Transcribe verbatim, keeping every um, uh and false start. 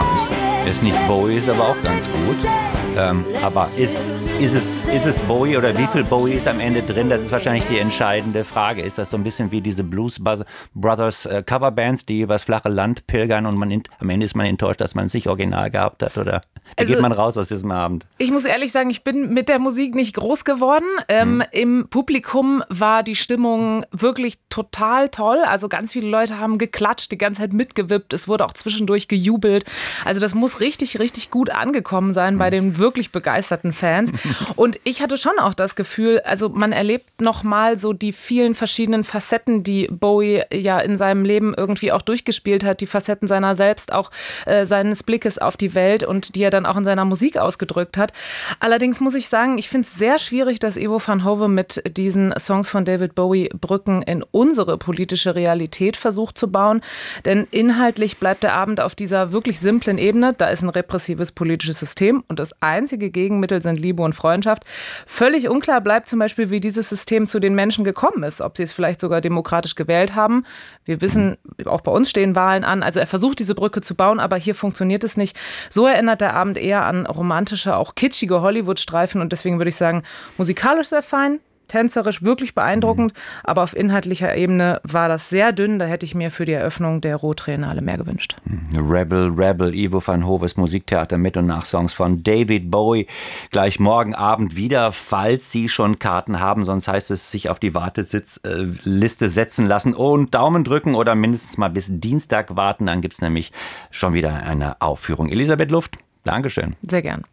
Chance. Ist nicht Bowie, ist aber auch ganz gut. Ähm, aber ist, ist, es, ist es Bowie oder wie viel Bowie ist am Ende drin? Das ist wahrscheinlich die entscheidende Frage. Ist das so ein bisschen wie diese Blues Brothers äh, Coverbands, die übers flache Land pilgern und man in, am Ende ist man enttäuscht, dass man es nicht original gehabt hat? Oder wie also, geht man raus aus diesem Abend? Ich muss ehrlich sagen, ich bin mit der Musik nicht groß geworden. Ähm, hm. Im Publikum war die Stimmung wirklich total toll. Also ganz viele Leute haben geklatscht, die ganze Zeit mitgewippt. Es wurde auch zwischendurch gejubelt. Also das muss richtig, richtig gut angekommen sein bei den wirklich begeisterten Fans. Und ich hatte schon auch das Gefühl, also man erlebt nochmal so die vielen verschiedenen Facetten, die Bowie ja in seinem Leben irgendwie auch durchgespielt hat, die Facetten seiner selbst, auch äh, seines Blickes auf die Welt und die er dann auch in seiner Musik ausgedrückt hat. Allerdings muss ich sagen, ich finde es sehr schwierig, dass Ivo van Hove mit diesen Songs von David Bowie Brücken in unsere politische Realität versucht zu bauen, denn inhaltlich bleibt der Abend auf dieser wirklich simplen Ebene. Da ist ein repressives politisches System und das einzige Gegenmittel sind Liebe und Freundschaft. Völlig unklar bleibt zum Beispiel, wie dieses System zu den Menschen gekommen ist, ob sie es vielleicht sogar demokratisch gewählt haben. Wir wissen, auch bei uns stehen Wahlen an. Also er versucht, diese Brücke zu bauen, aber hier funktioniert es nicht. So erinnert der Abend eher an romantische, auch kitschige Hollywood-Streifen und deswegen würde ich sagen, musikalisch sehr fein, tänzerisch wirklich beeindruckend, aber auf inhaltlicher Ebene war das sehr dünn. Da hätte ich mir für die Eröffnung der Ruhr-Triennale mehr gewünscht. Rebel, Rebel, Ivo van Hoves Musiktheater mit und nach Songs von David Bowie. Gleich morgen Abend wieder, falls Sie schon Karten haben. Sonst heißt es, sich auf die Warteliste setzen lassen und Daumen drücken oder mindestens mal bis Dienstag warten. Dann gibt es nämlich schon wieder eine Aufführung. Elisabeth Luft, Dankeschön. Sehr gern.